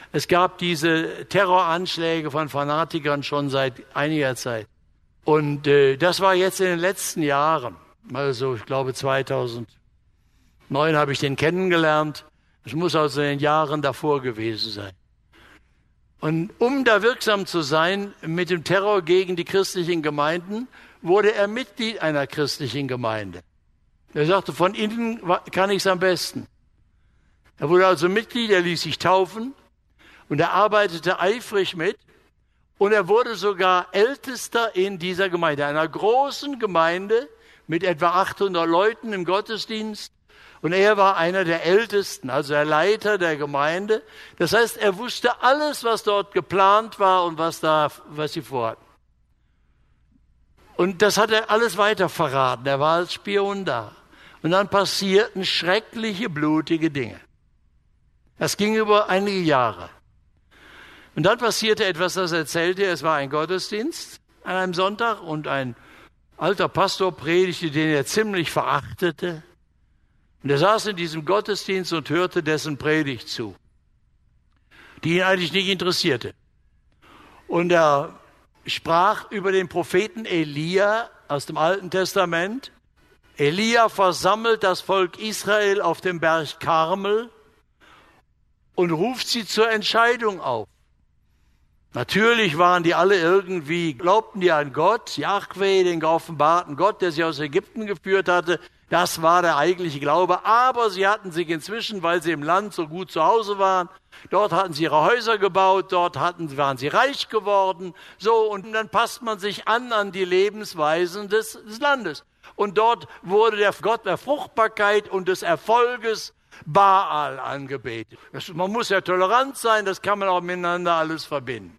Es gab diese Terroranschläge von Fanatikern schon seit einiger Zeit. Und das war jetzt in den letzten Jahren. Also ich glaube 2009 habe ich den kennengelernt. Es muss also in den Jahren davor gewesen sein. Und um da wirksam zu sein mit dem Terror gegen die christlichen Gemeinden, wurde er Mitglied einer christlichen Gemeinde. Er sagte, von innen kann ich es am besten. Er wurde also Mitglied, er ließ sich taufen und er arbeitete eifrig mit. Und er wurde sogar Ältester in dieser Gemeinde, einer großen Gemeinde mit etwa 800 Leuten im Gottesdienst. Und er war einer der Ältesten, also der Leiter der Gemeinde. Das heißt, er wusste alles, was dort geplant war und was sie vorhatten. Und das hat er alles weiter verraten. Er war als Spion da. Und dann passierten schreckliche, blutige Dinge. Das ging über einige Jahre. Und dann passierte etwas, das erzählte er. Es war ein Gottesdienst an einem Sonntag und ein alter Pastor predigte, den er ziemlich verachtete. Und er saß in diesem Gottesdienst und hörte dessen Predigt zu, die ihn eigentlich nicht interessierte. Und er sprach über den Propheten Elia aus dem Alten Testament. Elia versammelt das Volk Israel auf dem Berg Karmel und ruft sie zur Entscheidung auf. Natürlich waren die alle irgendwie, glaubten die an Gott, Jahwe, den geoffenbarten Gott, der sie aus Ägypten geführt hatte. Das war der eigentliche Glaube. Aber sie hatten sich inzwischen, weil sie im Land so gut zu Hause waren, dort hatten sie ihre Häuser gebaut, waren sie reich geworden. So, und dann passt man sich an die Lebensweisen des Landes. Und dort wurde der Gott der Fruchtbarkeit und des Erfolges Baal angebetet. Man muss ja tolerant sein, das kann man auch miteinander alles verbinden.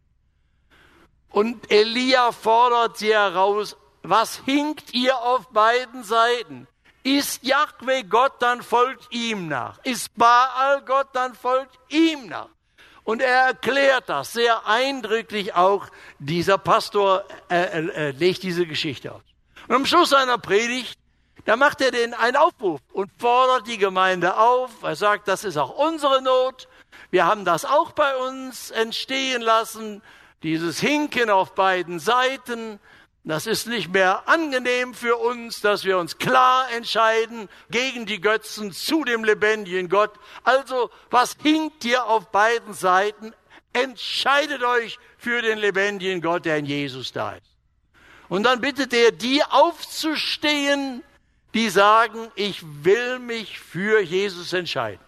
Und Elia fordert sie heraus, was hinkt ihr auf beiden Seiten? Ist Jahwe Gott, dann folgt ihm nach. Ist Baal Gott, dann folgt ihm nach. Und er erklärt das sehr eindrücklich auch. Dieser Pastor legt diese Geschichte aus. Und am Schluss seiner Predigt, da macht er denen einen Aufruf und fordert die Gemeinde auf. Er sagt, das ist auch unsere Not. Wir haben das auch bei uns entstehen lassen. Dieses Hinken auf beiden Seiten. Das ist nicht mehr angenehm für uns, dass wir uns klar entscheiden gegen die Götzen zu dem lebendigen Gott. Also, was hinkt hier auf beiden Seiten? Entscheidet euch für den lebendigen Gott, der in Jesus da ist. Und dann bittet er, die aufzustehen, die sagen, ich will mich für Jesus entscheiden.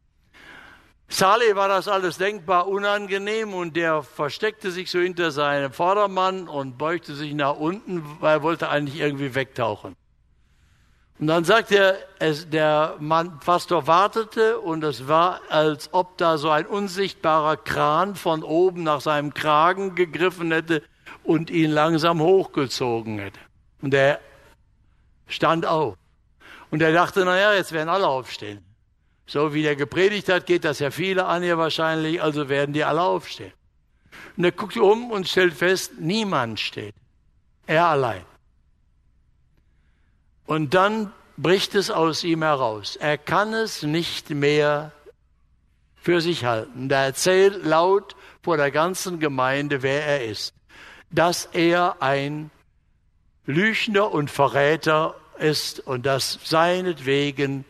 Saleh war das alles denkbar unangenehm und der versteckte sich so hinter seinem Vordermann und beugte sich nach unten, weil er wollte eigentlich irgendwie wegtauchen. Und dann sagt er, der Pastor wartete und es war, als ob da so ein unsichtbarer Kran von oben nach seinem Kragen gegriffen hätte und ihn langsam hochgezogen hätte. Und er stand auf. Und er dachte, naja, jetzt werden alle aufstehen. So wie der gepredigt hat, geht das ja viele an hier wahrscheinlich, also werden die alle aufstehen. Und er guckt um und stellt fest, niemand steht. Er allein. Und dann bricht es aus ihm heraus. Er kann es nicht mehr für sich halten. Er erzählt laut vor der ganzen Gemeinde, wer er ist. Dass er ein Lügner und Verräter ist und dass seinetwegen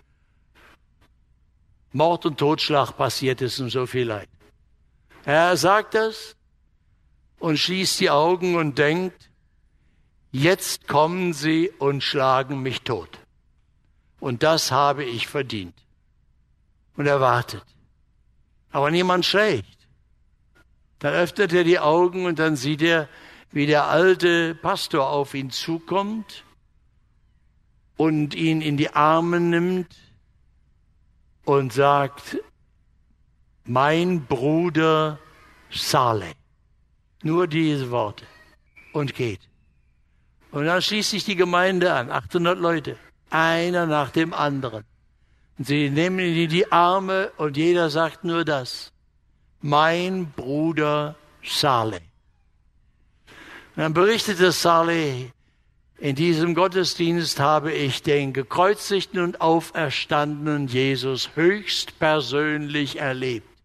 Mord und Totschlag passiert ist und so viel Leid. Er sagt das und schließt die Augen und denkt, jetzt kommen sie und schlagen mich tot. Und das habe ich verdient. Und er wartet. Aber niemand schlägt. Dann öffnet er die Augen und dann sieht er, wie der alte Pastor auf ihn zukommt und ihn in die Arme nimmt und sagt, mein Bruder Saleh. Nur diese Worte. Und geht. Und dann schließt sich die Gemeinde an, 800 Leute, einer nach dem anderen. Und sie nehmen ihn in die Arme und jeder sagt nur das. Mein Bruder Saleh. Und dann berichtete Saleh, in diesem Gottesdienst habe ich den gekreuzigten und auferstandenen Jesus höchstpersönlich erlebt.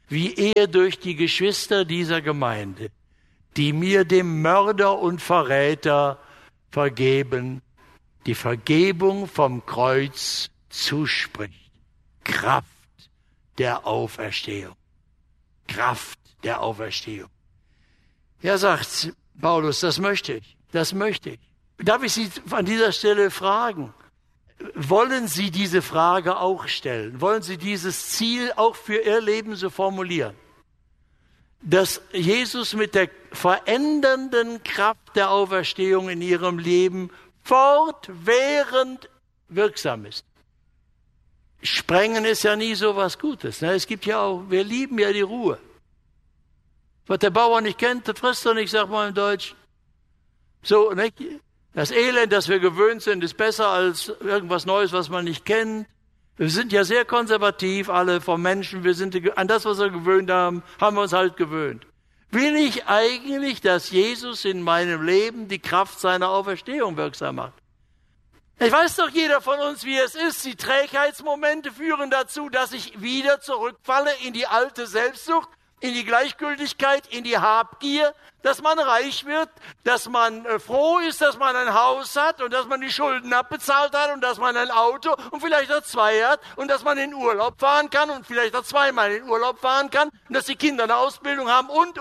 wie er durch die Geschwister dieser Gemeinde, die mir, dem Mörder und Verräter, vergeben, die Vergebung vom Kreuz zuspricht. Kraft der Auferstehung. Kraft der Auferstehung. Ja, sagt Paulus, das möchte ich. Das möchte ich. Darf ich Sie an dieser Stelle fragen? Wollen Sie diese Frage auch stellen? Wollen Sie dieses Ziel auch für Ihr Leben so formulieren? Dass Jesus mit der verändernden Kraft der Auferstehung in Ihrem Leben fortwährend wirksam ist. Sprengen ist ja nie so was Gutes. Ne? Es gibt ja auch, wir lieben ja die Ruhe. Was der Bauer nicht kennt, das frisst er nicht, sagt man in Deutsch. So, ne? Das Elend, das wir gewöhnt sind, ist besser als irgendwas Neues, was man nicht kennt. Wir sind ja sehr konservativ, alle vom Menschen. Wir sind an das, was wir gewöhnt haben, haben wir uns halt gewöhnt. Will ich eigentlich, dass Jesus in meinem Leben die Kraft seiner Auferstehung wirksam macht? Ich weiß doch jeder von uns, wie es ist. Die Trägheitsmomente führen dazu, dass ich wieder zurückfalle in die alte Selbstsucht, in die Gleichgültigkeit, in die Habgier, dass man reich wird, dass man froh ist, dass man ein Haus hat und dass man die Schulden abbezahlt hat und dass man ein Auto und vielleicht auch 2 hat und dass man in Urlaub fahren kann und vielleicht auch 2-mal in Urlaub fahren kann und dass die Kinder eine Ausbildung haben und.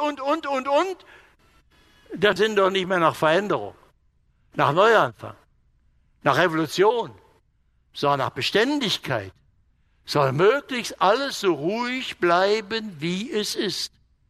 Das sind doch nicht mehr nach Veränderung, nach Neuanfang, nach Revolution, sondern nach Beständigkeit. Soll möglichst alles so ruhig bleiben, wie es ist.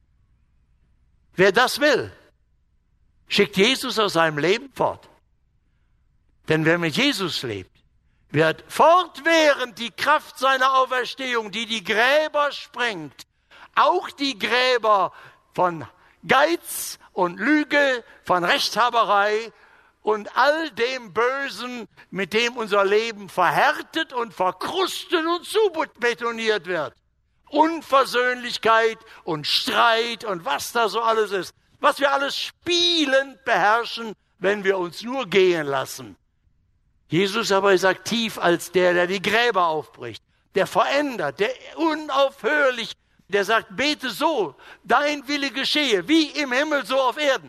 Wer das will, schickt Jesus aus seinem Leben fort. Denn wer mit Jesus lebt, wird fortwährend die Kraft seiner Auferstehung, die die Gräber sprengt, auch die Gräber von Geiz und Lüge, von Rechthaberei und all dem Bösen, mit dem unser Leben verhärtet und verkrustet und zubetoniert wird. Unversöhnlichkeit und Streit und was da so alles ist. Was wir alles spielend beherrschen, wenn wir uns nur gehen lassen. Jesus aber ist aktiv als der die Gräber aufbricht, der verändert, der unaufhörlich, der sagt, bete so, dein Wille geschehe, wie im Himmel, so auf Erden.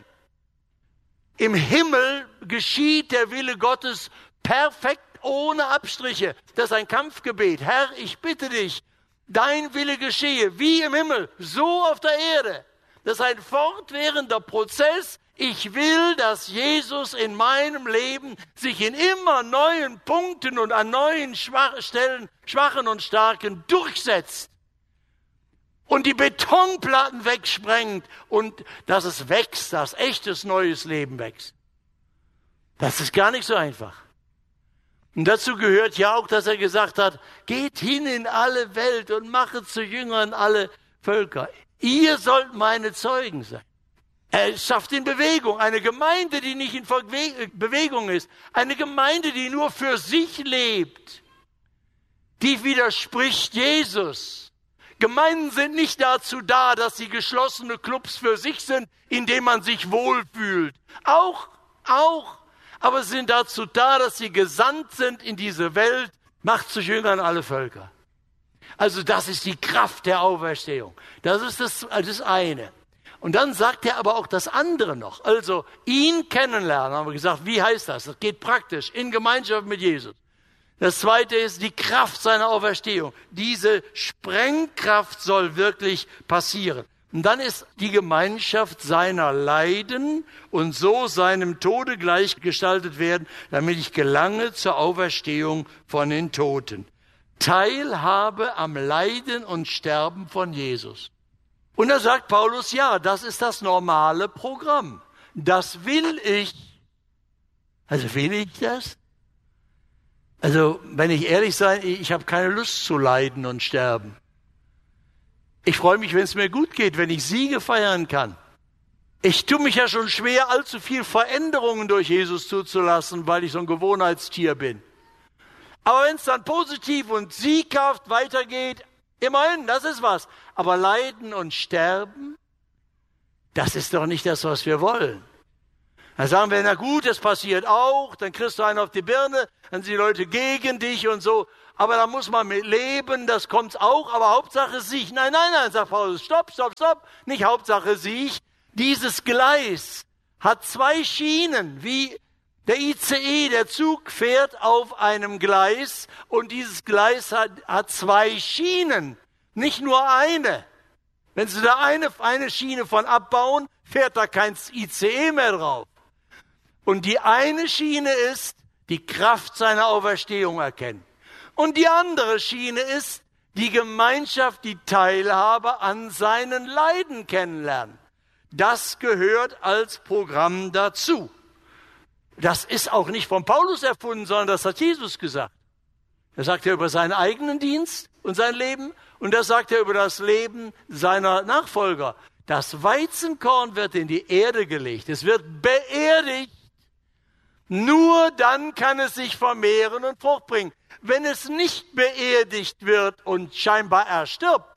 Im Himmel geschieht der Wille Gottes perfekt, ohne Abstriche. Das ist ein Kampfgebet. Herr, ich bitte dich, dein Wille geschehe, wie im Himmel, so auf der Erde. Das ist ein fortwährender Prozess. Ich will, dass Jesus in meinem Leben sich in immer neuen Punkten und an neuen Stellen, schwachen und starken, durchsetzt. Und die Betonplatten wegsprengt und dass es wächst, dass echtes neues Leben wächst. Das ist gar nicht so einfach. Und dazu gehört ja auch, dass er gesagt hat, geht hin in alle Welt und machet zu Jüngern alle Völker. Ihr sollt meine Zeugen sein. Er schafft in Bewegung, eine Gemeinde, die nicht in Bewegung ist, eine Gemeinde, die nur für sich lebt, die widerspricht Jesus. Gemeinden sind nicht dazu da, dass sie geschlossene Clubs für sich sind, in denen man sich wohlfühlt. Auch, aber sie sind dazu da, dass sie gesandt sind in diese Welt, macht zu Jüngern alle Völker. Also das ist die Kraft der Auferstehung. Das ist das eine. Und dann sagt er aber auch das andere noch. Also ihn kennenlernen, haben wir gesagt, wie heißt das? Das geht praktisch in Gemeinschaft mit Jesus. Das zweite ist die Kraft seiner Auferstehung. Diese Sprengkraft soll wirklich passieren. Und dann ist die Gemeinschaft seiner Leiden und so seinem Tode gleichgestaltet werden, damit ich gelange zur Auferstehung von den Toten. Teilhabe am Leiden und Sterben von Jesus. Und da sagt Paulus, ja, das ist das normale Programm. Das will ich. Also will ich das? Also, wenn ich ehrlich sein, ich habe keine Lust zu leiden und sterben. Ich freue mich, wenn es mir gut geht, wenn ich Siege feiern kann. Ich tue mich ja schon schwer, allzu viel Veränderungen durch Jesus zuzulassen, weil ich so ein Gewohnheitstier bin. Aber wenn es dann positiv und sieghaft weitergeht, immerhin, das ist was. Aber leiden und sterben, das ist doch nicht das, was wir wollen. Dann sagen wir, na gut, das passiert auch, dann kriegst du einen auf die Birne, dann sind die Leute gegen dich und so. aber da muss man mit leben, das kommt auch, aber Hauptsache Sieg. Nein, nein, nein, sagt Paulus, stopp, stopp, stopp, nicht Hauptsache Sieg. Dieses Gleis hat 2 Schienen, wie der ICE, der Zug fährt auf einem Gleis und dieses Gleis hat 2 Schienen, nicht nur eine. Wenn Sie da eine Schiene von abbauen, fährt da kein ICE mehr drauf. Und die eine Schiene ist, die Kraft seiner Auferstehung erkennen. Und die andere Schiene ist, die Gemeinschaft, die Teilhabe an seinen Leiden kennenlernen. Das gehört als Programm dazu. Das ist auch nicht von Paulus erfunden, sondern das hat Jesus gesagt. Er sagt ja über seinen eigenen Dienst und sein Leben und das sagt er über das Leben seiner Nachfolger. Das Weizenkorn wird in die Erde gelegt, es wird beerdigt. Nur dann kann es sich vermehren und Frucht bringen. Wenn es nicht beerdigt wird und scheinbar erstirbt,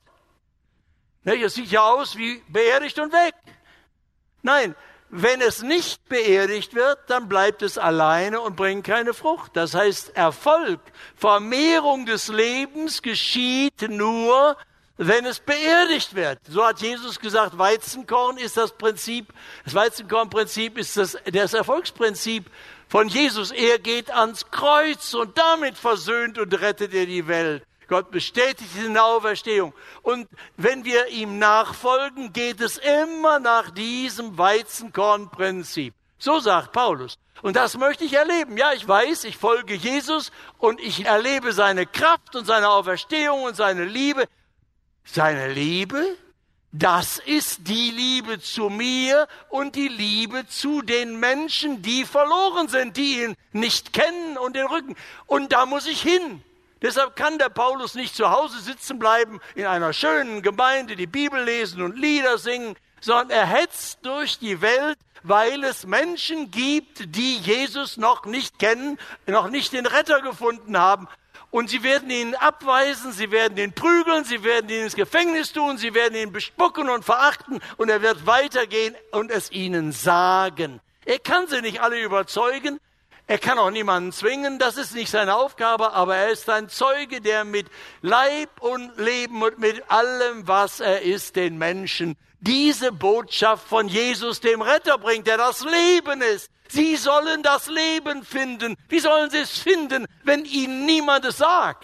es sieht ja aus wie beerdigt und weg. Nein, wenn es nicht beerdigt wird, dann bleibt es alleine und bringt keine Frucht. Das heißt, Erfolg, Vermehrung des Lebens geschieht nur, wenn es beerdigt wird. So hat Jesus gesagt, Weizenkorn ist das Prinzip, das Weizenkornprinzip ist das Erfolgsprinzip von Jesus. Er geht ans Kreuz und damit versöhnt und rettet er die Welt. Gott bestätigt in der Auferstehung. Und wenn wir ihm nachfolgen, geht es immer nach diesem Weizenkornprinzip. So sagt Paulus. Und das möchte ich erleben. Ja, ich weiß, ich folge Jesus und ich erlebe seine Kraft und seine Auferstehung und seine Liebe. Seine Liebe, das ist die Liebe zu mir und die Liebe zu den Menschen, die verloren sind, die ihn nicht kennen und den Rücken. Und da muss ich hin. Deshalb kann der Paulus nicht zu Hause sitzen bleiben, in einer schönen Gemeinde die Bibel lesen und Lieder singen, sondern er hetzt durch die Welt, weil es Menschen gibt, die Jesus noch nicht kennen, noch nicht den Retter gefunden haben. Und sie werden ihn abweisen, sie werden ihn prügeln, sie werden ihn ins Gefängnis tun, sie werden ihn bespucken und verachten und er wird weitergehen und es ihnen sagen. Er kann sie nicht alle überzeugen, er kann auch niemanden zwingen, das ist nicht seine Aufgabe, aber er ist ein Zeuge, der mit Leib und Leben und mit allem, was er ist, den Menschen diese Botschaft von Jesus, dem Retter, bringt, der das Leben ist. Sie sollen das Leben finden. Wie sollen sie es finden, wenn ihnen niemand es sagt?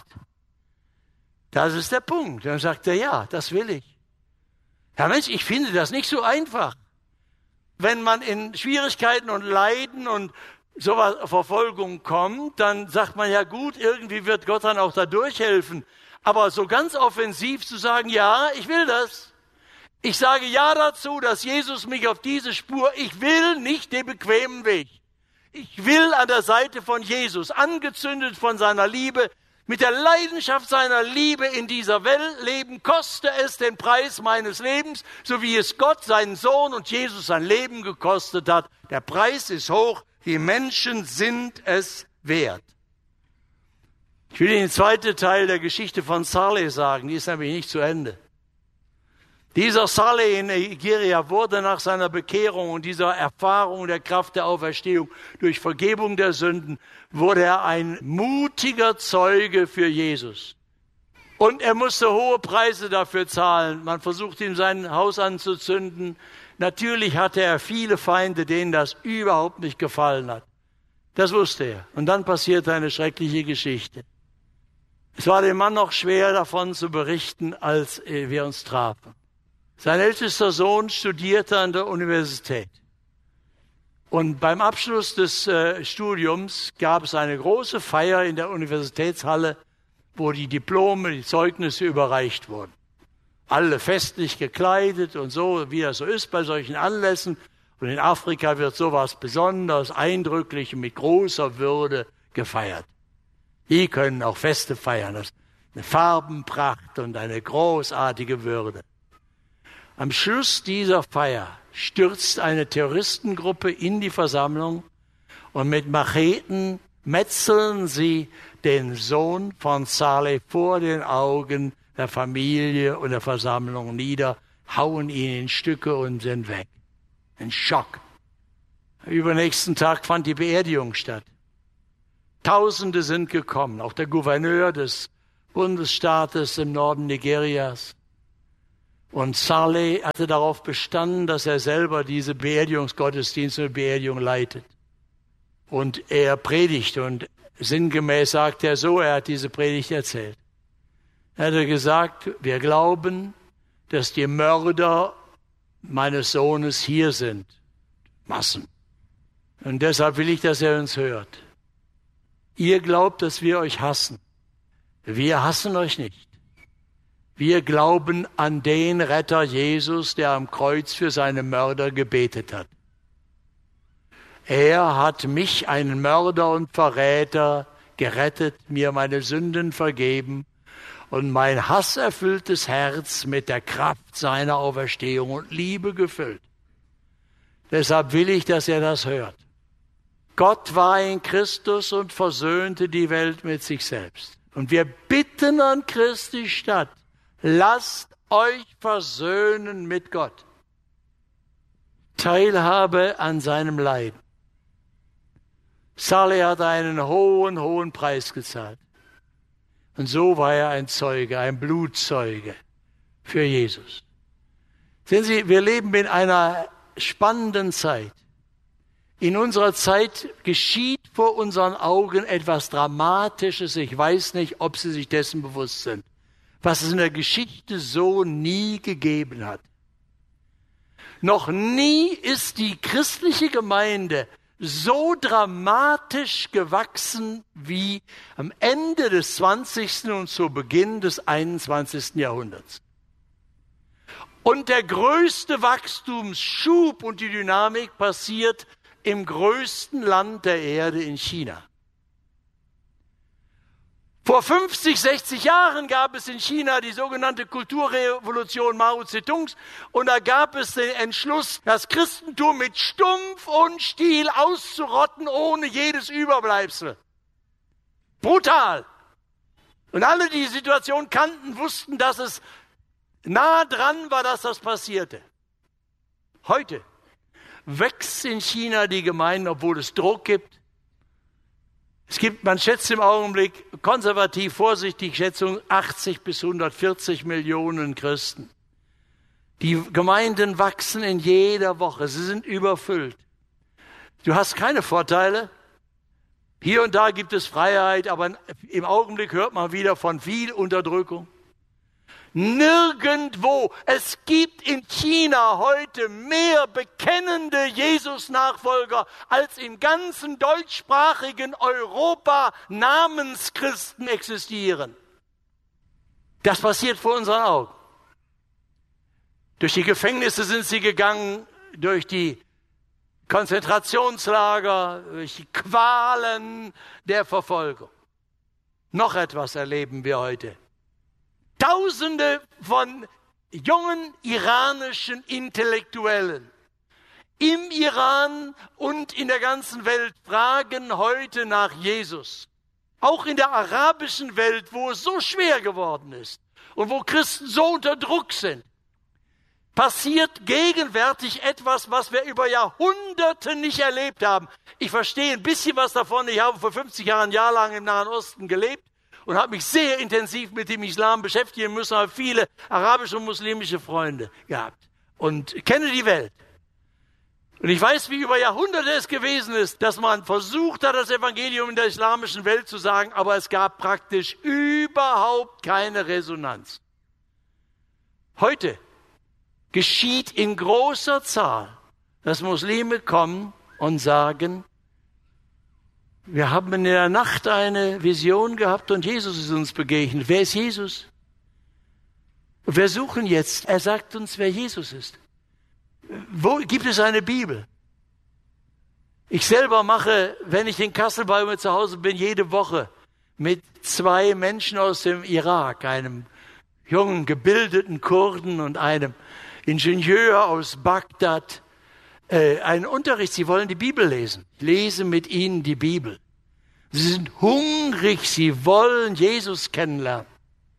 Das ist der Punkt. Dann sagt er, ja, das will ich. Ja Mensch, ich finde das nicht so einfach. Wenn man in Schwierigkeiten und Leiden und sowas Verfolgung kommt, dann sagt man ja gut, irgendwie wird Gott dann auch da durchhelfen. Aber so ganz offensiv zu sagen, ja, ich will das. Ich sage ja dazu, dass Jesus mich auf diese Spur, ich will nicht den bequemen Weg. Ich will an der Seite von Jesus, angezündet von seiner Liebe, mit der Leidenschaft seiner Liebe in dieser Welt leben, koste es den Preis meines Lebens, so wie es Gott, seinen Sohn und Jesus sein Leben gekostet hat. Der Preis ist hoch, die Menschen sind es wert. Ich will Ihnen den zweiten Teil der Geschichte von Saleh sagen, die ist nämlich nicht zu Ende. Dieser Saleh in Nigeria wurde nach seiner Bekehrung und dieser Erfahrung der Kraft der Auferstehung durch Vergebung der Sünden, wurde er ein mutiger Zeuge für Jesus. Und er musste hohe Preise dafür zahlen. Man versuchte ihm sein Haus anzuzünden. Natürlich hatte er viele Feinde, denen das überhaupt nicht gefallen hat. Das wusste er. Und dann passierte eine schreckliche Geschichte. Es war dem Mann noch schwer davon zu berichten, als wir uns trafen. Sein ältester Sohn studierte an der Universität. Und beim Abschluss des Studiums gab es eine große Feier in der Universitätshalle, wo die Diplome, die Zeugnisse überreicht wurden. Alle festlich gekleidet und so, wie das so ist bei solchen Anlässen. Und in Afrika wird sowas besonders eindrücklich und mit großer Würde gefeiert. Die können auch Feste feiern. Das ist eine Farbenpracht und eine großartige Würde. Am Schluss dieser Feier stürzt eine Terroristengruppe in die Versammlung und mit Macheten metzeln sie den Sohn von Saleh vor den Augen der Familie und der Versammlung nieder, hauen ihn in Stücke und sind weg. Ein Schock. Am übernächsten Tag fand die Beerdigung statt. Tausende sind gekommen, auch der Gouverneur des Bundesstaates im Norden Nigerias. Und Saleh hatte darauf bestanden, dass er selber diese Beerdigungsgottesdienste und Beerdigung leitet. Und er predigt und sinngemäß sagt er so, er hat diese Predigt erzählt. Er hat gesagt, wir glauben, dass die Mörder meines Sohnes hier sind. Massen. Und deshalb will ich, dass er uns hört. Ihr glaubt, dass wir euch hassen. Wir hassen euch nicht. Wir glauben an den Retter Jesus, der am Kreuz für seine Mörder gebetet hat. Er hat mich, einen Mörder und Verräter, gerettet, mir meine Sünden vergeben und mein hasserfülltes Herz mit der Kraft seiner Auferstehung und Liebe gefüllt. Deshalb will ich, dass er das hört. Gott war in Christus und versöhnte die Welt mit sich selbst. Und wir bitten an Christi statt, lasst euch versöhnen mit Gott. Teilhabe an seinem Leiden. Saleh hat einen hohen Preis gezahlt. Und so war er ein Zeuge, ein Blutzeuge für Jesus. Sehen Sie, wir leben in einer spannenden Zeit. In unserer Zeit geschieht vor unseren Augen etwas Dramatisches. Ich weiß nicht, ob Sie sich dessen bewusst sind, was es in der Geschichte so nie gegeben hat. Noch nie ist die christliche Gemeinde so dramatisch gewachsen wie am Ende des 20. und zu Beginn des 21. Jahrhunderts. Und der größte Wachstumsschub und die Dynamik passiert im größten Land der Erde, in China. Vor 50, 60 Jahren gab es in China die sogenannte Kulturrevolution Mao Zedongs und da gab es den Entschluss, das Christentum mit Stumpf und Stiel auszurotten, ohne jedes Überbleibsel. Brutal. Und alle, die die Situation kannten, wussten, dass es nah dran war, dass das passierte. Heute wächst in China die Gemeinde, obwohl es Druck gibt. Es gibt, man schätzt im Augenblick, konservativ, vorsichtig Schätzung, 80 bis 140 Millionen Christen. Die Gemeinden wachsen in jeder Woche, sie sind überfüllt. Du hast keine Vorteile. Hier und da gibt es Freiheit, aber im Augenblick hört man wieder von viel Unterdrückung. Nirgendwo. Es gibt in China heute mehr bekennende Jesus-Nachfolger als im ganzen deutschsprachigen Europa Namenschristen existieren. Das passiert vor unseren Augen. Durch die Gefängnisse sind sie gegangen, durch die Konzentrationslager, durch die Qualen der Verfolgung. Noch etwas erleben wir heute. Tausende von jungen iranischen Intellektuellen im Iran und in der ganzen Welt fragen heute nach Jesus. Auch in der arabischen Welt, wo es so schwer geworden ist und wo Christen so unter Druck sind, passiert gegenwärtig etwas, was wir über Jahrhunderte nicht erlebt haben. Ich verstehe ein bisschen was davon. Ich habe vor 50 Jahren ein Jahr lang im Nahen Osten gelebt und habe mich sehr intensiv mit dem Islam beschäftigen müssen, habe viele arabische und muslimische Freunde gehabt und kenne die Welt. Und ich weiß, wie über Jahrhunderte es gewesen ist, dass man versucht hat, das Evangelium in der islamischen Welt zu sagen, aber es gab praktisch überhaupt keine Resonanz. Heute geschieht in großer Zahl, dass Muslime kommen und sagen, wir haben in der Nacht eine Vision gehabt und Jesus ist uns begegnet. Wer ist Jesus? Wir suchen jetzt. Er sagt uns, wer Jesus ist. Wo gibt es eine Bibel? Ich selber mache, wenn ich in Kassel bei mir zu Hause bin, jede Woche mit 2 Menschen aus dem Irak, einem jungen, gebildeten Kurden und einem Ingenieur aus Bagdad, einen Unterricht. Sie wollen die Bibel lesen. Ich lese mit ihnen die Bibel. Sie sind hungrig, sie wollen Jesus kennenlernen.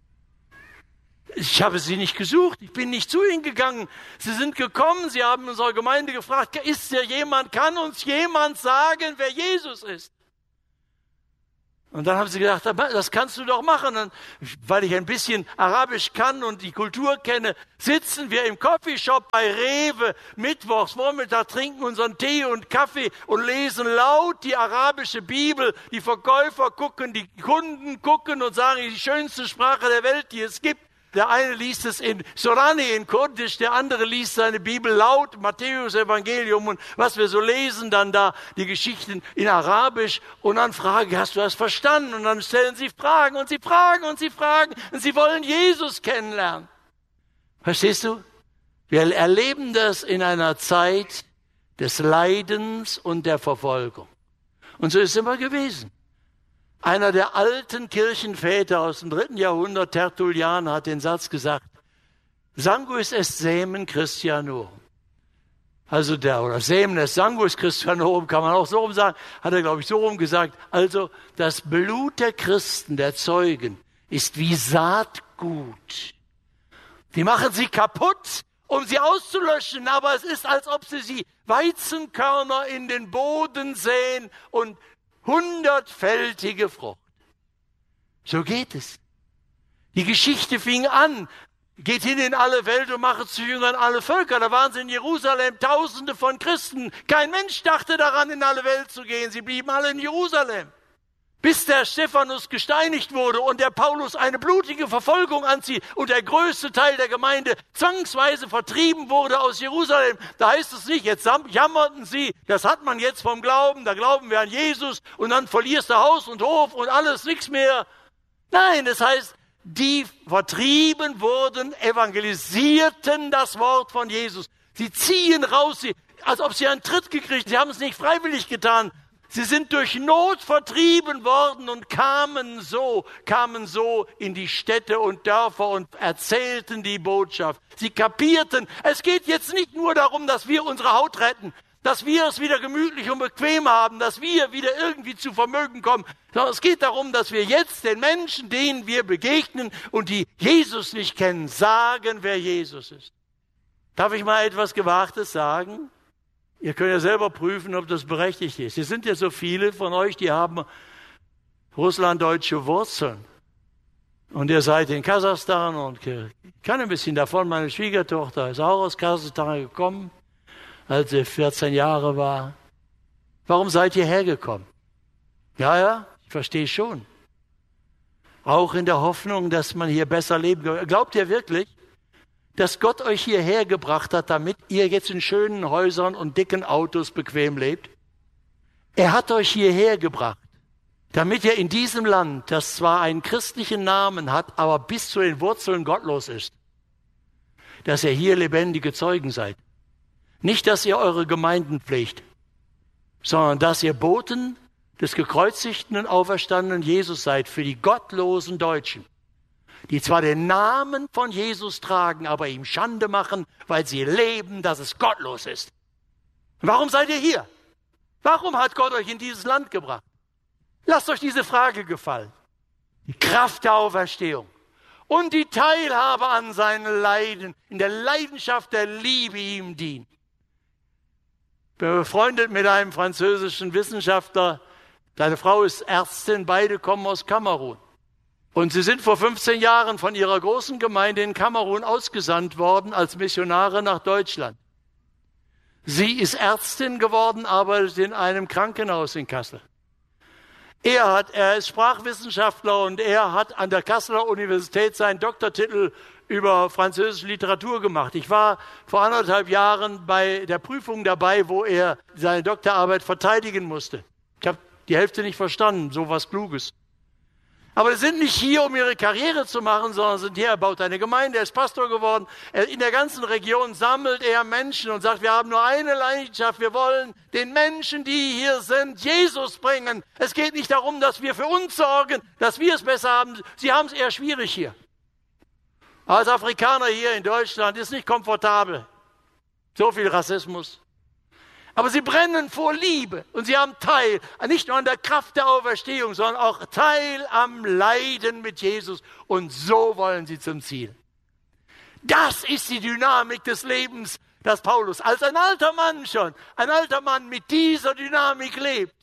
Ich habe sie nicht gesucht, ich bin nicht zu ihnen gegangen. Sie sind gekommen, sie haben unsere Gemeinde gefragt, ist hier jemand, kann uns jemand sagen, wer Jesus ist? Und dann haben sie gedacht, das kannst du doch machen. Und weil ich ein bisschen Arabisch kann und die Kultur kenne, sitzen wir im Coffeeshop bei Rewe mittwochs Vormittag, trinken unseren Tee und Kaffee und lesen laut die arabische Bibel. Die Verkäufer gucken, die Kunden gucken und sagen, die schönste Sprache der Welt, die es gibt. Der eine liest es in Sorani, in Kurdisch, der andere liest seine Bibel laut, Matthäus Evangelium und was wir so lesen, dann da die Geschichten in Arabisch und dann fragen, hast du das verstanden? Und dann stellen sie Fragen und sie fragen und sie fragen und sie wollen Jesus kennenlernen. Verstehst du? Wir erleben das in einer Zeit des Leidens und der Verfolgung. Und so ist es immer gewesen. Einer der alten Kirchenväter aus dem 3. Jahrhundert, Tertullian, hat den Satz gesagt, Sanguis est semen Christianorum. Also oder semen est sanguis Christianorum, kann man auch so rum sagen, hat er, glaube ich, so rum gesagt. Also das Blut der Christen, der Zeugen, ist wie Saatgut. Die machen sie kaputt, um sie auszulöschen, aber es ist, als ob sie Weizenkörner in den Boden säen und 100-fältige Frucht. So geht es. Die Geschichte fing an. Geht hin in alle Welt und mache zu Jüngern alle Völker. Da waren sie in Jerusalem, Tausende von Christen. Kein Mensch dachte daran, in alle Welt zu gehen. Sie blieben alle in Jerusalem. Bis der Stephanus gesteinigt wurde und der Paulus eine blutige Verfolgung anzieht und der größte Teil der Gemeinde zwangsweise vertrieben wurde aus Jerusalem. Da heißt es nicht, jetzt jammerten sie, das hat man jetzt vom Glauben, da glauben wir an Jesus und dann verlierst du Haus und Hof und alles, nichts mehr. Nein, das heißt, die vertrieben wurden, evangelisierten das Wort von Jesus. Sie ziehen raus, als ob sie einen Tritt gekriegt, sie haben es nicht freiwillig getan. Sie sind durch Not vertrieben worden und kamen so in die Städte und Dörfer und erzählten die Botschaft. Sie kapierten, es geht jetzt nicht nur darum, dass wir unsere Haut retten, dass wir es wieder gemütlich und bequem haben, dass wir wieder irgendwie zu Vermögen kommen, sondern es geht darum, dass wir jetzt den Menschen, denen wir begegnen und die Jesus nicht kennen, sagen, wer Jesus ist. Darf ich mal etwas Gewagtes sagen? Ihr könnt ja selber prüfen, ob das berechtigt ist. Es sind ja so viele von euch, die haben russlanddeutsche Wurzeln. Und ihr seid in Kasachstan und ich kann ein bisschen davon. Meine Schwiegertochter ist auch aus Kasachstan gekommen, als sie 14 Jahre war. Warum seid ihr hergekommen? Ja, ich verstehe schon. Auch in der Hoffnung, dass man hier besser leben kann. Glaubt ihr wirklich, dass Gott euch hierher gebracht hat, damit ihr jetzt in schönen Häusern und dicken Autos bequem lebt? Er hat euch hierher gebracht, damit ihr in diesem Land, das zwar einen christlichen Namen hat, aber bis zu den Wurzeln gottlos ist, dass ihr hier lebendige Zeugen seid. Nicht, dass ihr eure Gemeinden pflegt, sondern dass ihr Boten des gekreuzigten und auferstandenen Jesus seid für die gottlosen Deutschen, die zwar den Namen von Jesus tragen, aber ihm Schande machen, weil sie leben, dass es gottlos ist. Warum seid ihr hier? Warum hat Gott euch in dieses Land gebracht? Lasst euch diese Frage gefallen. Die Kraft der Auferstehung und die Teilhabe an seinen Leiden, in der Leidenschaft der Liebe ihm dient. Ich bin befreundet mit einem französischen Wissenschaftler. Seine Frau ist Ärztin, beide kommen aus Kamerun. Und sie sind vor 15 Jahren von ihrer großen Gemeinde in Kamerun ausgesandt worden als Missionare nach Deutschland. Sie ist Ärztin geworden, arbeitet in einem Krankenhaus in Kassel. Er ist Sprachwissenschaftler und er hat an der Kasseler Universität seinen Doktortitel über französische Literatur gemacht. Ich war vor 1,5 Jahren bei der Prüfung dabei, wo er seine Doktorarbeit verteidigen musste. Ich habe die Hälfte nicht verstanden, so was Kluges. Aber sie sind nicht hier, um ihre Karriere zu machen, sondern sind hier, er baut eine Gemeinde, er ist Pastor geworden. In der ganzen Region sammelt er Menschen und sagt, wir haben nur eine Leidenschaft, wir wollen den Menschen, die hier sind, Jesus bringen. Es geht nicht darum, dass wir für uns sorgen, dass wir es besser haben. Sie haben es eher schwierig hier. Als Afrikaner hier in Deutschland ist nicht komfortabel. So viel Rassismus. Aber sie brennen vor Liebe und sie haben Teil, nicht nur an der Kraft der Auferstehung, sondern auch Teil am Leiden mit Jesus. Und so wollen sie zum Ziel. Das ist die Dynamik des Lebens, das Paulus als ein alter Mann mit dieser Dynamik lebt.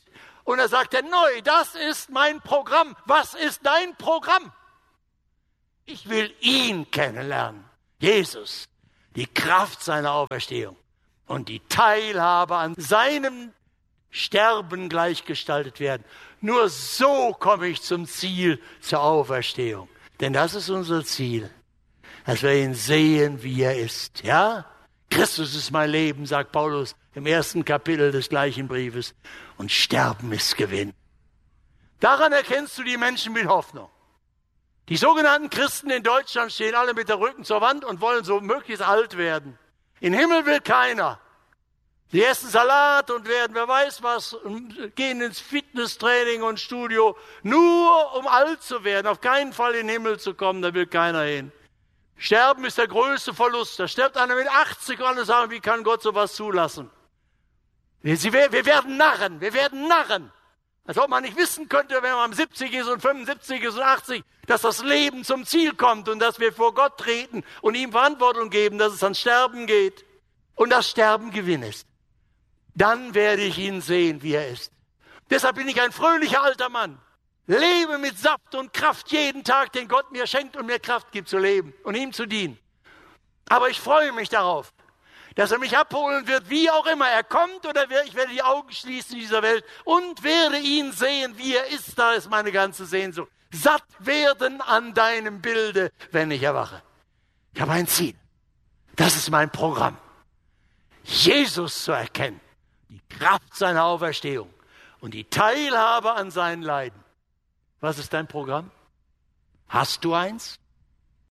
Und er sagt neu, das ist mein Programm. Was ist dein Programm? Ich will ihn kennenlernen. Jesus, die Kraft seiner Auferstehung und die Teilhabe an seinem Sterben gleichgestaltet werden. Nur so komme ich zum Ziel, zur Auferstehung. Denn das ist unser Ziel, dass wir ihn sehen, wie er ist. Ja? Christus ist mein Leben, sagt Paulus im 1. Kapitel des gleichen Briefes. Und Sterben ist Gewinn. Daran erkennst du die Menschen mit Hoffnung. Die sogenannten Christen in Deutschland stehen alle mit der Rücken zur Wand und wollen so möglichst alt werden. In den Himmel will keiner. Sie essen Salat und werden wer weiß was und gehen ins Fitnesstraining und Studio, nur um alt zu werden, auf keinen Fall in den Himmel zu kommen, da will keiner hin. Sterben ist der größte Verlust. Da stirbt einer mit 80 und alle sagen, wie kann Gott sowas zulassen? Wir werden Narren. Als ob man nicht wissen könnte, wenn man 70 ist und 75 ist und 80, dass das Leben zum Ziel kommt und dass wir vor Gott treten und ihm Verantwortung geben, dass es ans Sterben geht und das Sterben Gewinn ist. Dann werde ich ihn sehen, wie er ist. Deshalb bin ich ein fröhlicher alter Mann. Lebe mit Saft und Kraft jeden Tag, den Gott mir schenkt und mir Kraft gibt zu leben und ihm zu dienen. Aber ich freue mich darauf, dass er mich abholen wird, wie auch immer er kommt, oder ich werde die Augen schließen in dieser Welt und werde ihn sehen, wie er ist. Da ist meine ganze Sehnsucht. Satt werden an deinem Bilde, wenn ich erwache. Ich habe ein Ziel. Das ist mein Programm. Jesus zu erkennen, die Kraft seiner Auferstehung und die Teilhabe an seinen Leiden. Was ist dein Programm? Hast du eins?